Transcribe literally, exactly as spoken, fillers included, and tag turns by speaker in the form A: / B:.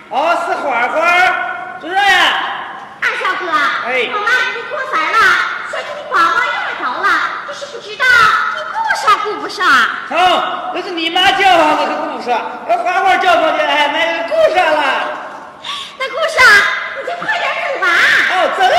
A: 哦，是花花，主任呀。
B: 二小哥，
A: 哎，
B: 我妈给你过生了，现在你光光牙着了，就是不知道你顾上顾不上。
A: 好，那是你妈叫上的，可顾上；要花花叫上去，哎，那个顾上了。
B: 那顾上，你就快点走吧。
A: 哦，走了。